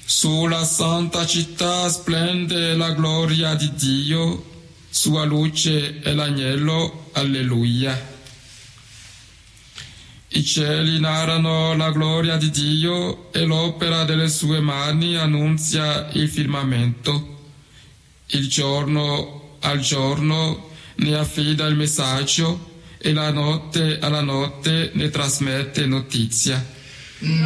Sulla santa città splende la gloria di Dio, sua luce è l'agnello, alleluia. I cieli narrano la gloria di Dio e l'opera delle sue mani annunzia il firmamento. Il giorno al giorno ne affida il messaggio e la notte alla notte ne trasmette notizia.